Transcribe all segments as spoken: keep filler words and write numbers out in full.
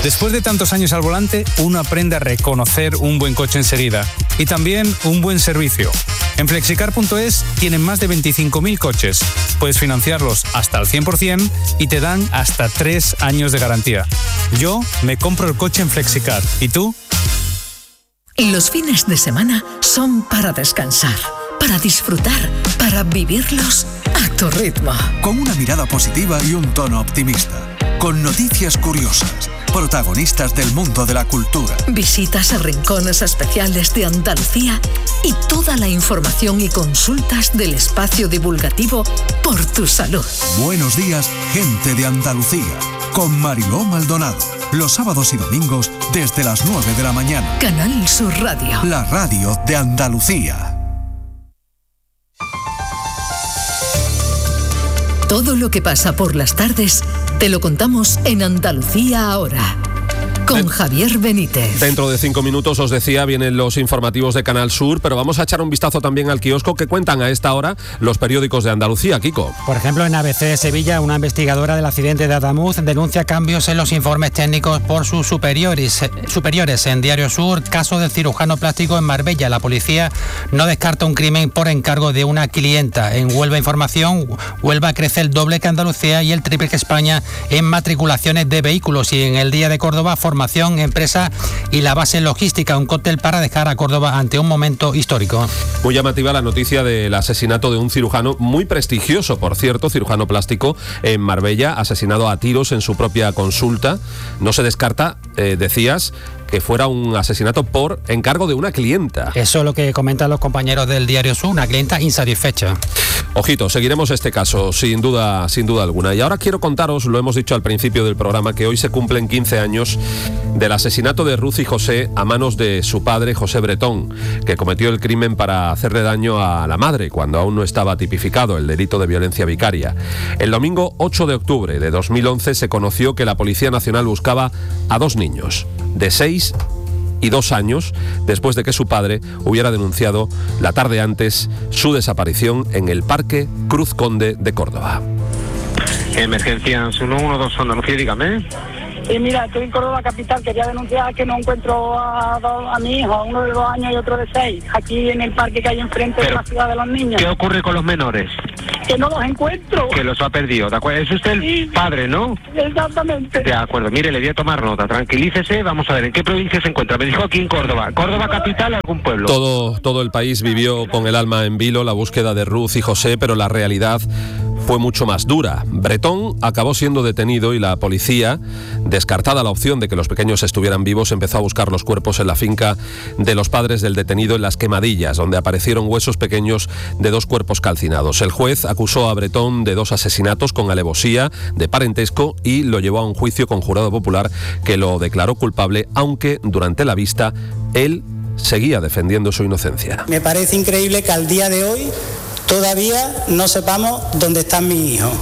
Después de tantos años al volante, uno aprende a reconocer un buen coche enseguida y también un buen servicio. En flexicar punto es tienen más de veinticinco mil coches. Puedes financiarlos hasta al cien por ciento y te dan hasta tres años de garantía. Yo me compro el coche en Flexicar. ¿Y tú? Los fines de semana son para descansar, para disfrutar, para vivirlos a tu ritmo. Con una mirada positiva y un tono optimista. Con noticias curiosas. Protagonistas del mundo de la cultura. Visitas a rincones especiales de Andalucía y toda la información y consultas del espacio divulgativo Por tu Salud. Buenos días, gente de Andalucía. Con Mariló Maldonado. Los sábados y domingos desde las nueve de la mañana. Canal Sur Radio. La radio de Andalucía. Todo lo que pasa por las tardes te lo contamos en Andalucía Ahora, con Javier Benítez. Dentro de cinco minutos, os decía, vienen los informativos de Canal Sur, pero vamos a echar un vistazo también al kiosco que cuentan a esta hora los periódicos de Andalucía. Kiko. Por ejemplo, en A B C de Sevilla, una investigadora del accidente de Adamuz denuncia cambios en los informes técnicos por sus superiores. superiores. En Diario Sur, caso del cirujano plástico en Marbella. La policía no descarta un crimen por encargo de una clienta. En Huelva Información, Huelva crece el doble que Andalucía y el triple que España en matriculaciones de vehículos. Y en el Día de Córdoba, formación, empresa y la base logística, un cóctel para dejar a Córdoba ante un momento histórico. Muy llamativa la noticia del asesinato de un cirujano muy prestigioso, por cierto, cirujano plástico en Marbella, asesinado a tiros en su propia consulta. No se descarta, eh, decías, que fuera un asesinato por encargo de una clienta. Eso es lo que comentan los compañeros del Diario Sur, una clienta insatisfecha. Ojito, seguiremos este caso, sin duda, sin duda alguna. Y ahora quiero contaros, lo hemos dicho al principio del programa, que hoy se cumplen quince años del asesinato de Ruth y José a manos de su padre, José Bretón, que cometió el crimen para hacerle daño a la madre, cuando aún no estaba tipificado el delito de violencia vicaria. El domingo ocho de octubre de dos mil once se conoció que la Policía Nacional buscaba a dos niños, de seis y dos años, después de que su padre hubiera denunciado la tarde antes su desaparición en el Parque Cruz Conde de Córdoba. Emergencias uno uno dos Andalucía, dígame. Sí, mira, estoy en Córdoba capital, quería denunciar que no encuentro a, dos, a mi hijo, uno de dos años y otro de seis, aquí en el parque que hay enfrente Pero, de la ciudad de los niños. ¿Qué ocurre con los menores? Que no los encuentro. Que los ha perdido, ¿de acuerdo? Es usted el sí, padre, ¿no? Exactamente. De acuerdo, mire, le voy a tomar nota, tranquilícese, vamos a ver, ¿en qué provincia se encuentra? Me dijo aquí en Córdoba. ¿Córdoba capital o algún pueblo? Todo, todo el país vivió con el alma en vilo la búsqueda de Ruth y José, pero la realidad fue mucho más dura. Bretón acabó siendo detenido y la policía, descartada la opción de que los pequeños estuvieran vivos, empezó a buscar los cuerpos en la finca de los padres del detenido en Las Quemadillas, donde aparecieron huesos pequeños de dos cuerpos calcinados. El juez acusó a Bretón de dos asesinatos con alevosía de parentesco y lo llevó a un juicio con jurado popular que lo declaró culpable, aunque durante la vista él seguía defendiendo su inocencia. Me parece increíble que al día de hoy todavía no sepamos dónde están mis hijos.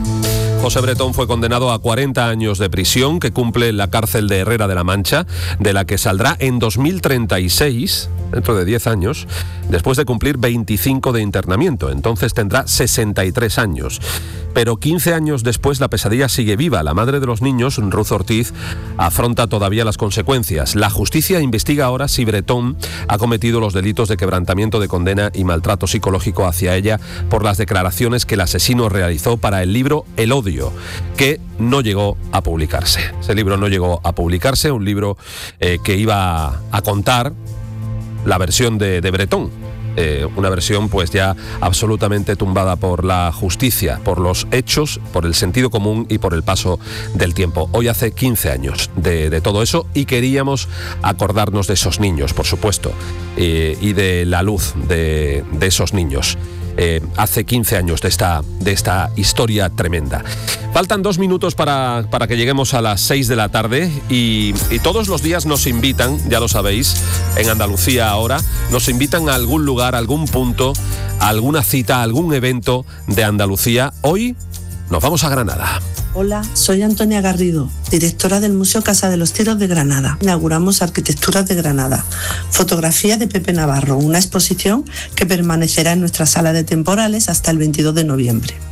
José Bretón fue condenado a cuarenta años de prisión que cumple en la cárcel de Herrera de la Mancha, de la que saldrá en dos mil treinta y seis, dentro de diez años, después de cumplir veinticinco de internamiento. Entonces tendrá sesenta y tres años. Pero quince años después la pesadilla sigue viva. La madre de los niños, Ruth Ortiz, afronta todavía las consecuencias. La justicia investiga ahora si Bretón ha cometido los delitos de quebrantamiento de condena y maltrato psicológico hacia ella por las declaraciones que el asesino realizó para el libro El Odio, que no llegó a publicarse. Ese libro no llegó a publicarse, un libro eh, que iba a contar la versión de, de Bretón. Eh, una versión pues ya absolutamente tumbada por la justicia, por los hechos, por el sentido común y por el paso del tiempo. Hoy hace quince años de, de todo eso y queríamos acordarnos de esos niños, por supuesto, eh, y de la luz de, de esos niños. Eh, hace quince años de esta, de esta historia tremenda. Faltan dos minutos para, para que lleguemos a las seis de la tarde y, y todos los días nos invitan, ya lo sabéis, en Andalucía Ahora, nos invitan a algún lugar, a algún punto, a alguna cita, a algún evento de Andalucía. Hoy nos vamos a Granada. Hola, soy Antonia Garrido, directora del Museo Casa de los Tiros de Granada. Inauguramos Arquitecturas de Granada, fotografía de Pepe Navarro, una exposición que permanecerá en nuestra sala de temporales hasta el veintidós de noviembre.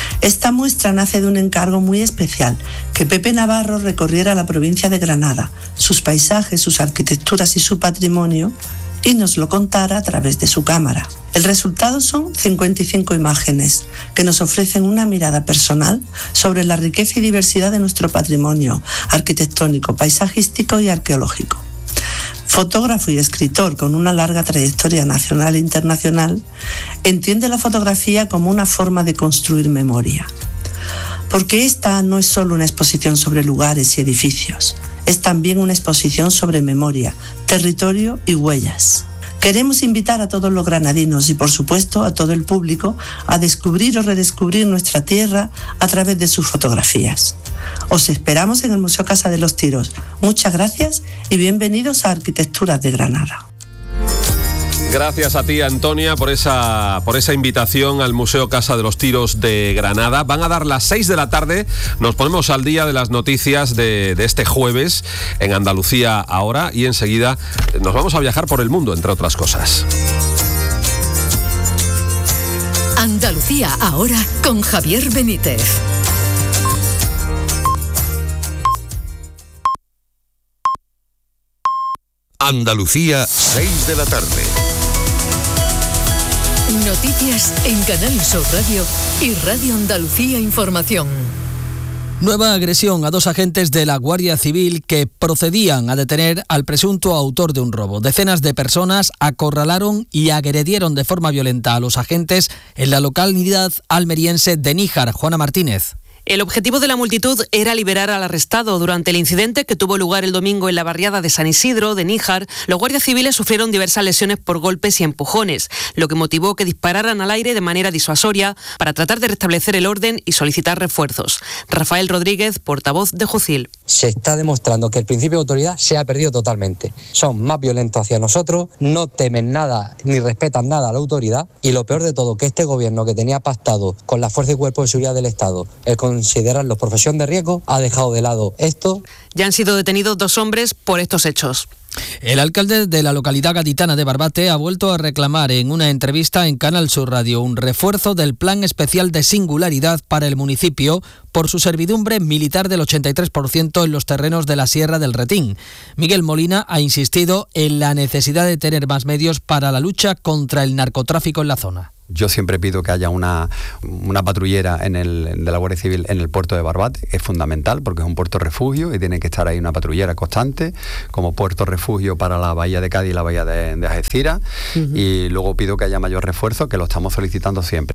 Esta muestra nace de un encargo muy especial, que Pepe Navarro recorriera la provincia de Granada, sus paisajes, sus arquitecturas y su patrimonio, y nos lo contara a través de su cámara. El resultado son cincuenta y cinco imágenes que nos ofrecen una mirada personal sobre la riqueza y diversidad de nuestro patrimonio arquitectónico, paisajístico y arqueológico. Fotógrafo y escritor con una larga trayectoria nacional e internacional, entiende la fotografía como una forma de construir memoria. Porque esta no es solo una exposición sobre lugares y edificios, es también una exposición sobre memoria, territorio y huellas. Queremos invitar a todos los granadinos y, por supuesto, a todo el público a descubrir o redescubrir nuestra tierra a través de sus fotografías. Os esperamos en el Museo Casa de los Tiros. Muchas gracias y bienvenidos a Arquitecturas de Granada. Gracias a ti, Antonia, por esa, por esa invitación al Museo Casa de los Tiros de Granada. Van a dar las seis de la tarde. Nos ponemos al día de las noticias de, de este jueves en Andalucía Ahora y enseguida nos vamos a viajar por el mundo, entre otras cosas. Andalucía Ahora con Javier Benítez. Andalucía, seis de la tarde. Noticias en Canal Sur Radio y Radio Andalucía Información. Nueva agresión a dos agentes de la Guardia Civil que procedían a detener al presunto autor de un robo. Decenas de personas acorralaron y agredieron de forma violenta a los agentes en la localidad almeriense de Níjar. Juana Martínez. El objetivo de la multitud era liberar al arrestado. Durante el incidente que tuvo lugar el domingo en la barriada de San Isidro, de Níjar, los guardias civiles sufrieron diversas lesiones por golpes y empujones, lo que motivó que dispararan al aire de manera disuasoria para tratar de restablecer el orden y solicitar refuerzos. Rafael Rodríguez, portavoz de Jucil. Se está demostrando que el principio de autoridad se ha perdido totalmente. Son más violentos hacia nosotros, no temen nada ni respetan nada a la autoridad y lo peor de todo, que este gobierno que tenía pactado con la Fuerza y Cuerpo de Seguridad del Estado, el considerarlos profesión de riesgo, ha dejado de lado esto. Ya han sido detenidos dos hombres por estos hechos. El alcalde de la localidad gaditana de Barbate ha vuelto a reclamar en una entrevista en Canal Sur Radio un refuerzo del plan especial de singularidad para el municipio por su servidumbre militar del ochenta y tres por ciento en los terrenos de la Sierra del Retín. Miguel Molina ha insistido en la necesidad de tener más medios para la lucha contra el narcotráfico en la zona. Yo siempre pido que haya una, una patrullera en el, de la Guardia Civil en el puerto de Barbate. Es fundamental porque es un puerto refugio y tiene que estar ahí una patrullera constante como puerto refugio para la bahía de Cádiz y la bahía de, de Algeciras. Uh-huh. Y luego pido que haya mayor refuerzo, que lo estamos solicitando siempre.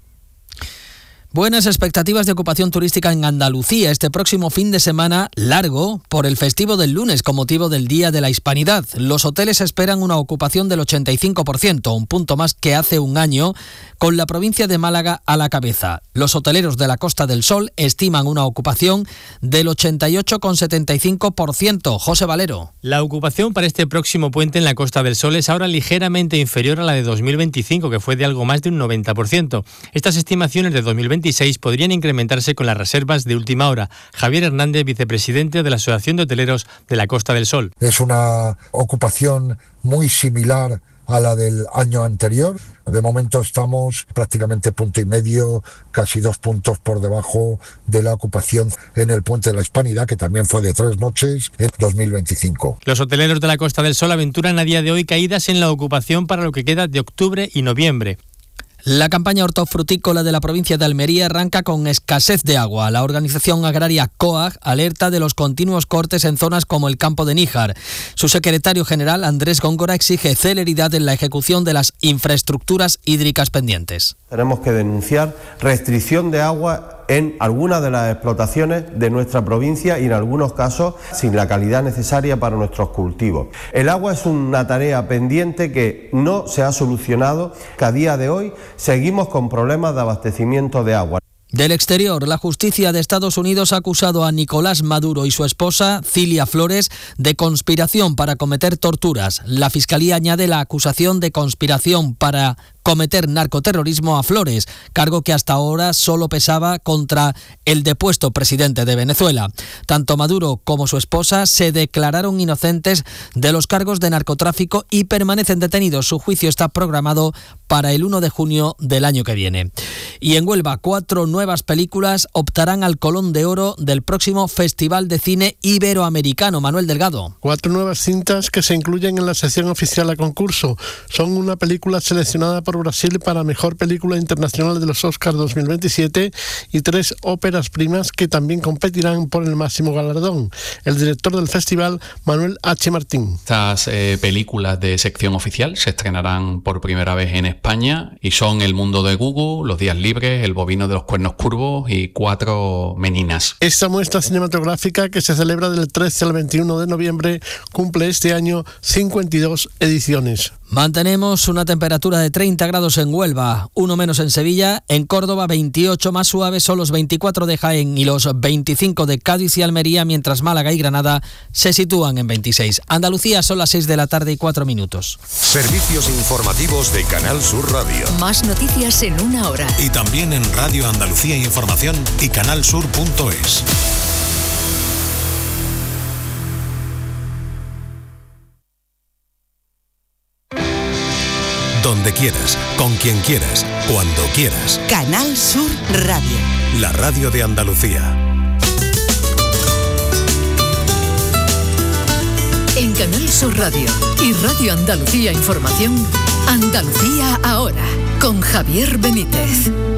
Buenas expectativas de ocupación turística en Andalucía este próximo fin de semana largo por el festivo del lunes con motivo del Día de la Hispanidad. Los hoteles esperan una ocupación del ochenta y cinco por ciento, un punto más que hace un año, con la provincia de Málaga a la cabeza. Los hoteleros de la Costa del Sol estiman una ocupación del ochenta y ocho coma setenta y cinco por ciento. José Valero. La ocupación para este próximo puente en la Costa del Sol es ahora ligeramente inferior a la de dos mil veinticinco, que fue de algo más de un noventa por ciento. Estas estimaciones de dos mil veintiséis podrían incrementarse con las reservas de última hora. Javier Hernández, vicepresidente de la Asociación de Hoteleros de la Costa del Sol. Es una ocupación muy similar a la del año anterior. De momento estamos prácticamente punto y medio, casi dos puntos por debajo de la ocupación en el Puente de la Hispanidad, que también fue de tres noches en dos mil veinticinco. Los hoteleros de la Costa del Sol aventuran a día de hoy caídas en la ocupación para lo que queda de octubre y noviembre. La campaña hortofrutícola de la provincia de Almería arranca con escasez de agua. La organización agraria COAG alerta de los continuos cortes en zonas como el campo de Níjar. Su secretario general, Andrés Góngora, exige celeridad en la ejecución de las infraestructuras hídricas pendientes. Tenemos que denunciar restricción de agua en algunas de las explotaciones de nuestra provincia y en algunos casos sin la calidad necesaria para nuestros cultivos. El agua es una tarea pendiente que no se ha solucionado, que a día de hoy seguimos con problemas de abastecimiento de agua. Del exterior, la justicia de Estados Unidos ha acusado a Nicolás Maduro y su esposa, Cilia Flores, de conspiración para cometer torturas. La Fiscalía añade la acusación de conspiración para cometer narcoterrorismo a Flores, cargo que hasta ahora solo pesaba contra el depuesto presidente de Venezuela. Tanto Maduro como su esposa se declararon inocentes de los cargos de narcotráfico y permanecen detenidos. Su juicio está programado para el uno de junio del año que viene. Y en Huelva, cuatro nuevas películas optarán al Colón de Oro del próximo Festival de Cine Iberoamericano. Manuel Delgado. Cuatro nuevas cintas que se incluyen en la sección oficial a concurso. Son una película seleccionada por Brasil para Mejor Película Internacional de los Oscars dos mil veintisiete y tres óperas primas que también competirán por el máximo galardón. El director del festival, Manuel H. Martín. Estas eh, películas de sección oficial se estrenarán por primera vez en España y son El mundo de Gugu, Los días libres, El bovino de los cuernos curvos y Cuatro meninas. Esta muestra cinematográfica, que se celebra del trece al veintiuno de noviembre, cumple este año cincuenta y dos ediciones. Mantenemos una temperatura de treinta grados en Huelva, uno menos en Sevilla, en Córdoba veintiocho, más suaves son los veinticuatro de Jaén y los veinticinco de Cádiz y Almería, mientras Málaga y Granada se sitúan en veintiséis. Andalucía son las seis de la tarde y cuatro minutos. Servicios informativos de Canal Sur Radio. Más noticias en una hora. Y también en Radio Andalucía Información y canalsur punto es. Donde quieras, con quien quieras, cuando quieras. Canal Sur Radio. La radio de Andalucía. En Canal Sur Radio y Radio Andalucía Información, Andalucía ahora, con Javier Benítez.